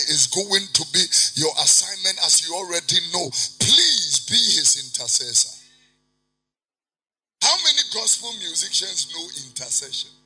is going to be your assignment, as you already know. Please be his intercessor. How many gospel musicians know intercession?